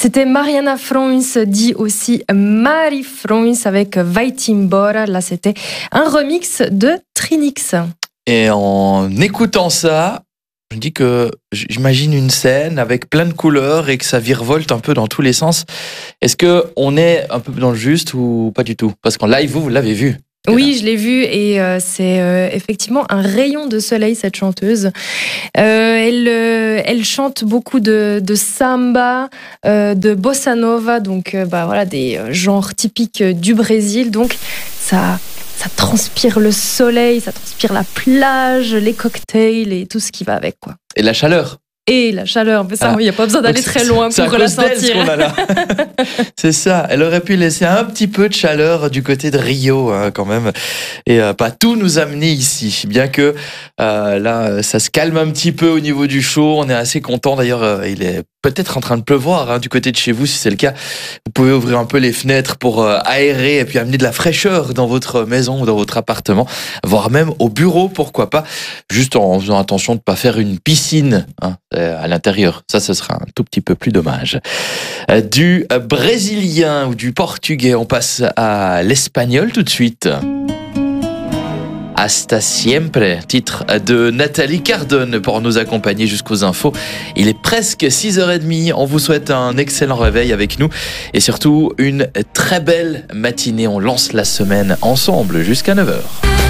C'était Mariana Frons, dit aussi Marie Frons avec Vaitimbora. Là, c'était un remix de Trinix. Et en écoutant ça, je me dis que j'imagine une scène avec plein de couleurs et que ça virevolte un peu dans tous les sens. Est-ce qu'on est un peu dans le juste ou pas du tout? Parce qu'en live, vous l'avez vu. Oui, je l'ai vue et c'est effectivement un rayon de soleil, cette chanteuse. Elle chante beaucoup de samba, de bossa nova, donc voilà, des genres typiques du Brésil. Donc ça transpire le soleil, ça transpire la plage, les cocktails et tout ce qui va avec, quoi. Et la chaleur. Et la chaleur, mais ça, il n'y a pas besoin d'aller très loin pour la sentir. C'est ça, elle aurait pu laisser un petit peu de chaleur du côté de Rio, hein, quand même, et pas tout nous amener ici. Bien que là, ça se calme un petit peu au niveau du chaud, on est assez content. D'ailleurs, il est peut-être en train de pleuvoir, hein, du côté de chez vous, si c'est le cas. Vous pouvez ouvrir un peu les fenêtres pour aérer et puis amener de la fraîcheur dans votre maison ou dans votre appartement, voire même au bureau, pourquoi pas, juste en faisant attention de ne pas faire une piscine, hein, à l'intérieur. Ça, ce sera un tout petit peu plus dommage. Du brésilien ou du portugais, on passe à l'espagnol tout de suite. Hasta siempre, titre de Nathalie Cardone pour nous accompagner jusqu'aux infos. Il est presque 6h30. On vous souhaite un excellent réveil avec nous et surtout une très belle matinée. On lance la semaine ensemble jusqu'à 9h.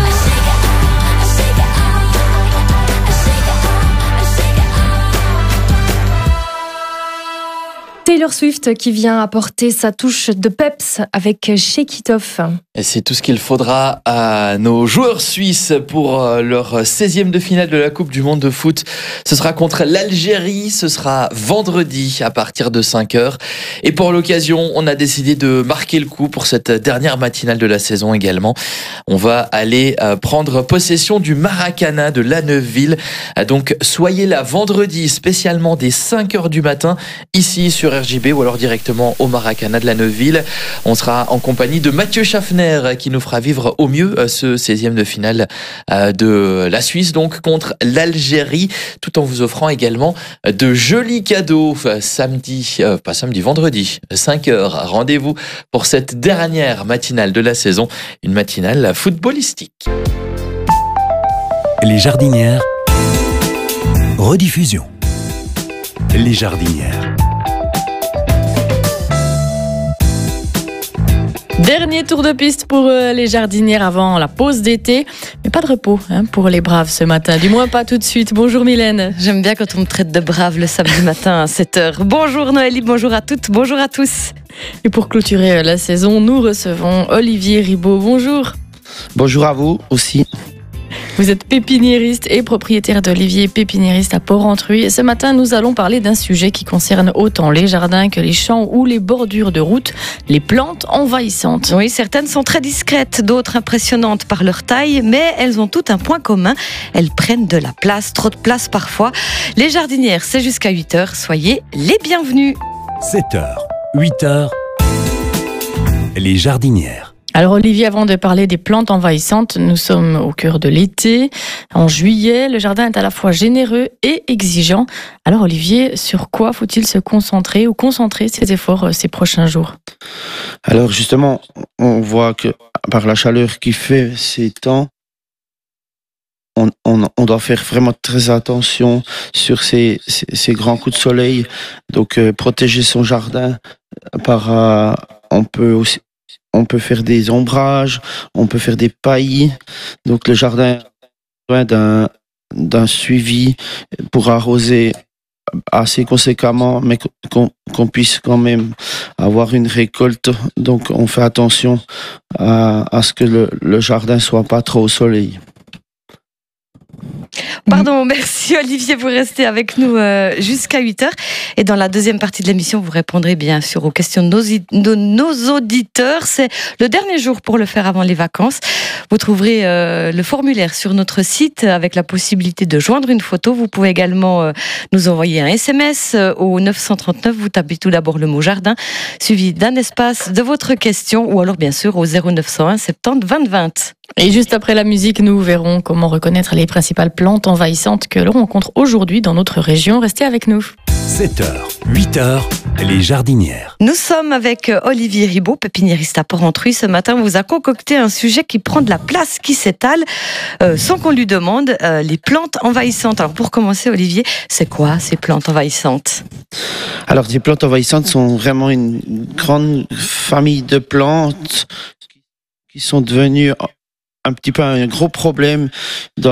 Taylor Swift qui vient apporter sa touche de peps avec Shake It Off. Et c'est tout ce qu'il faudra à nos joueurs suisses pour leur 16e de finale de la Coupe du Monde de foot. Ce sera contre l'Algérie, ce sera vendredi à partir de 5h. Et pour l'occasion, on a décidé de marquer le coup pour cette dernière matinale de la saison également. On va aller prendre possession du Maracana de La Neuveville. Donc soyez là vendredi spécialement dès 5h du matin ici sur RJB ou alors directement au Maracana de La Neuveville. On sera en compagnie de Mathieu Schaffner qui nous fera vivre au mieux ce 16e de finale de la Suisse donc contre l'Algérie, tout en vous offrant également de jolis cadeaux vendredi 5h. Rendez-vous pour cette dernière matinale de la saison, une matinale footballistique. Les Jardinières, rediffusion. Les Jardinières. Dernier tour de piste pour les jardinières avant la pause d'été. Mais pas de repos pour les braves ce matin. Du moins pas tout de suite. Bonjour Mylène. J'aime bien quand on me traite de brave le samedi matin à 7h. Bonjour Noélie, bonjour à toutes, bonjour à tous. Et pour clôturer la saison, nous recevons Olivier Ribaud. Bonjour. Bonjour à vous aussi. Vous êtes pépiniériste et propriétaire d'Olivier Pépiniériste à Port-Rentruy. Et ce matin, nous allons parler d'un sujet qui concerne autant les jardins que les champs ou les bordures de route, les plantes envahissantes. Oui, certaines sont très discrètes, d'autres impressionnantes par leur taille, mais elles ont toutes un point commun. Elles prennent de la place, trop de place parfois. Les jardinières, c'est jusqu'à 8h. Soyez les bienvenus. 7h, 8h, les jardinières. Alors Olivier, avant de parler des plantes envahissantes, nous sommes au cœur de l'été. En juillet, le jardin est à la fois généreux et exigeant. Alors Olivier, sur quoi faut-il se concentrer ou concentrer ses efforts ces prochains jours? Alors justement, on voit que par la chaleur qu'il fait ces temps, on doit faire vraiment très attention sur ces grands coups de soleil. Donc protéger son jardin on peut faire des ombrages, on peut faire des paillis. Donc le jardin a besoin d'un suivi pour arroser assez conséquemment, mais qu'on puisse quand même avoir une récolte. Donc on fait attention à ce que le jardin soit pas trop au soleil. Pardon, merci Olivier, vous restez avec nous jusqu'à 8h. Et dans la deuxième partie de l'émission, vous répondrez bien sûr aux questions de nos auditeurs. C'est le dernier jour pour le faire avant les vacances. Vous trouverez le formulaire sur notre site avec la possibilité de joindre une photo. Vous pouvez également nous envoyer un SMS au 939. Vous tapez tout d'abord le mot jardin, suivi d'un espace de votre question, ou alors bien sûr au 0901 70 20 20. Et juste après la musique, nous verrons comment reconnaître les principales plantes envahissantes que l'on rencontre aujourd'hui dans notre région. Restez avec nous. 7h, 8h, Les jardinières. Nous sommes avec Olivier Ribaud, pépiniériste à Porrentruy. Ce matin, on vous a concocté un sujet qui prend de la place, qui s'étale, sans qu'on lui demande, les plantes envahissantes. Alors pour commencer, Olivier, c'est quoi ces plantes envahissantes ? Alors, ces plantes envahissantes sont vraiment une grande famille de plantes qui sont devenues un petit peu un gros problème dans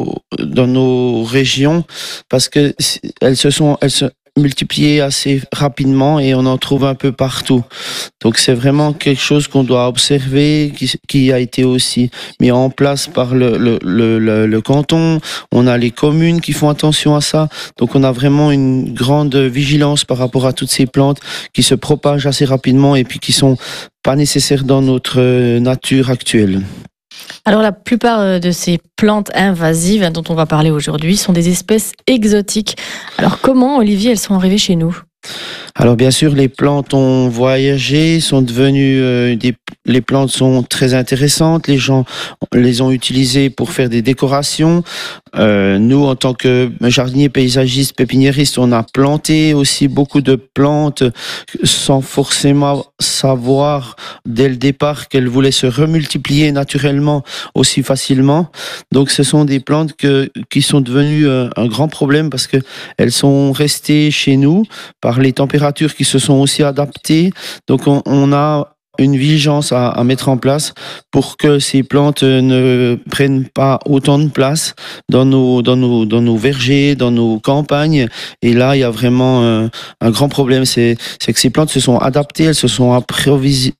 nos régions parce que elles se multipliées assez rapidement et on en trouve un peu partout. Donc c'est vraiment quelque chose qu'on doit observer, qui a été aussi mis en place par le canton. On a les communes qui font attention à ça. Donc on a vraiment une grande vigilance par rapport à toutes ces plantes qui se propagent assez rapidement et puis qui sont pas nécessaires dans notre nature actuelle. Alors la plupart de ces plantes invasives dont on va parler aujourd'hui sont des espèces exotiques. Alors comment, Olivier, elles sont arrivées chez nous ? Alors bien sûr, les plantes ont voyagé, sont devenues les plantes sont très intéressantes. Les gens les ont utilisées pour faire des décorations. Nous, en tant que jardiniers, paysagistes, pépiniéristes, on a planté aussi beaucoup de plantes sans forcément savoir dès le départ qu'elles voulaient se remultiplier naturellement aussi facilement. Donc, ce sont des plantes qui sont devenues un grand problème parce que elles sont restées chez nous par les températures qui se sont aussi adaptées. Donc, on a une vigilance à mettre en place pour que ces plantes ne prennent pas autant de place dans nos vergers, dans nos campagnes. Et là, il y a vraiment un grand problème, c'est que ces plantes se sont adaptées, elles se sont apprivoisées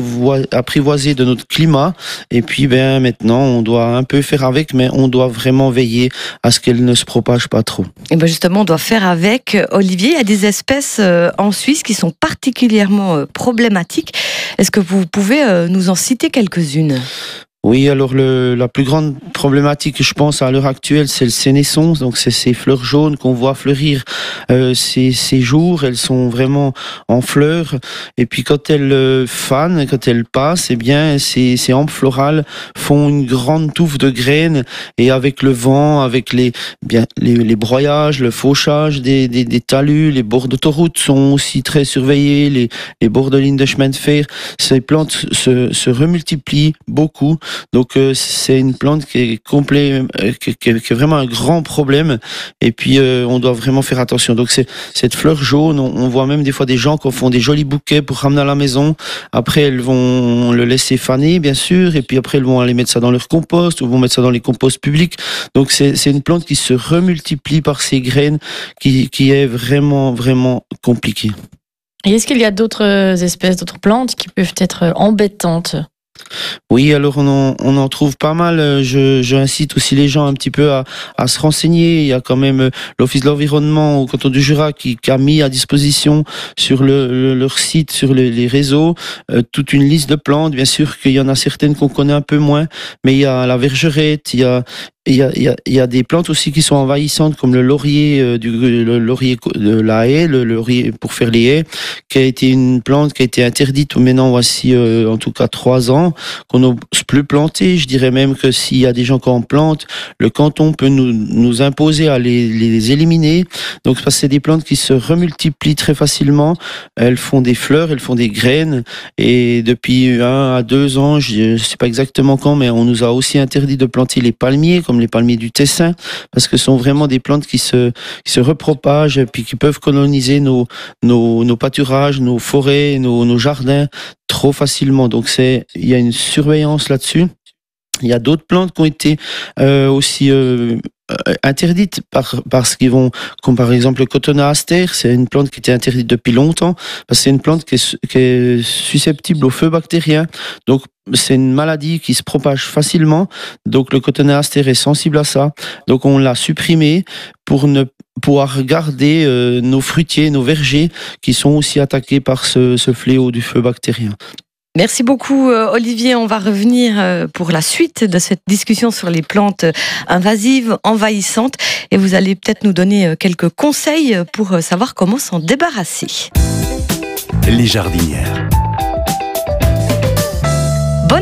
de notre climat. Et puis, maintenant, on doit un peu faire avec, mais on doit vraiment veiller à ce qu'elles ne se propagent pas trop. Et justement, on doit faire avec. Olivier, il y a des espèces en Suisse qui sont particulièrement problématiques. Est-ce que vous pouvez nous en citer quelques-unes ? Oui, alors la plus grande problématique, je pense, à l'heure actuelle, c'est le sénescence. Donc, c'est ces fleurs jaunes qu'on voit fleurir ces jours. Elles sont vraiment en fleurs. Et puis, quand elles fanent, quand elles passent, eh bien, ces hampes florales font une grande touffe de graines. Et avec le vent, avec les broyages, le fauchage des talus, les bords d'autoroute sont aussi très surveillés, les bords de lignes de chemin de fer. Ces plantes se remultiplient beaucoup. Donc c'est une plante qui est vraiment un grand problème et puis on doit vraiment faire attention. Donc c'est cette fleur jaune, on voit même des fois des gens qui font des jolis bouquets pour ramener à la maison. Après elles vont le laisser faner bien sûr et puis après elles vont aller mettre ça dans leur compost ou vont mettre ça dans les composts publics. Donc c'est une plante qui se remultiplie par ses graines qui est vraiment vraiment compliquée. Et est-ce qu'il y a d'autres espèces, d'autres plantes qui peuvent être embêtantes ? Oui, alors on en trouve pas mal. Je incite aussi les gens un petit peu à se renseigner. Il y a quand même l'Office de l'environnement au canton du Jura qui a mis à disposition sur leur site, sur les réseaux, toute une liste de plantes. Bien sûr qu'il y en a certaines qu'on connaît un peu moins, mais il y a la vergerette, il y a des plantes aussi qui sont envahissantes comme le laurier le laurier de la haie, le laurier pour faire les haies, qui a été une plante qui a été interdite maintenant voici en tout cas 3 ans, qu'on n'ose plus planter. Je dirais même que s'il y a des gens qui en plantent, le canton peut nous imposer à les éliminer. Donc parce que c'est des plantes qui se remultiplient très facilement. Elles font des fleurs, elles font des graines et depuis 1 à 2 ans, je sais pas exactement quand, mais on nous a aussi interdit de planter les palmiers comme les palmiers du Tessin, parce que ce sont vraiment des plantes qui se repropagent puis qui peuvent coloniser nos pâturages, nos forêts, nos jardins trop facilement. Donc il y a une surveillance là-dessus. Il y a d'autres plantes qui ont été aussi interdites parce qu'ils vont, comme par exemple le Cotonéaster, c'est une plante qui était interdite depuis longtemps parce que c'est une plante qui est susceptible au feu bactérien. Donc c'est une maladie qui se propage facilement. Donc le Cotonéaster est sensible à ça. Donc on l'a supprimé pour ne pouvoir garder nos fruitiers, nos vergers qui sont aussi attaqués par ce fléau du feu bactérien. Merci beaucoup Olivier, on va revenir pour la suite de cette discussion sur les plantes invasives, envahissantes et vous allez peut-être nous donner quelques conseils pour savoir comment s'en débarrasser. Les jardinières. Bonne nouvelle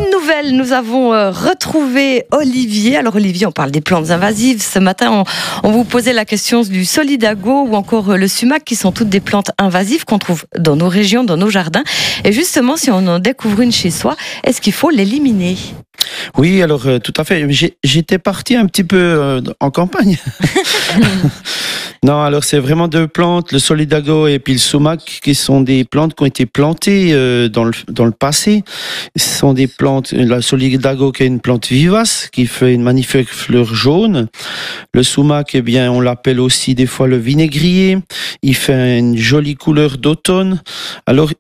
Bruxelles, nous avons retrouvé Olivier. Alors Olivier, on parle des plantes invasives. Ce matin, on vous posait la question du solidago ou encore le sumac, qui sont toutes des plantes invasives qu'on trouve dans nos régions, dans nos jardins. Et justement, si on en découvre une chez soi, est-ce qu'il faut l'éliminer ? Oui, alors tout à fait. J'étais parti un petit peu en campagne. Non, alors c'est vraiment deux plantes, le solidago et puis le sumac, qui sont des plantes qui ont été plantées dans le passé. Ce sont des plantes, la solidago qui est une plante vivace, qui fait une magnifique fleur jaune. Le sumac, eh bien, on l'appelle aussi des fois le vinaigrier. Il fait une jolie couleur d'automne. Alors,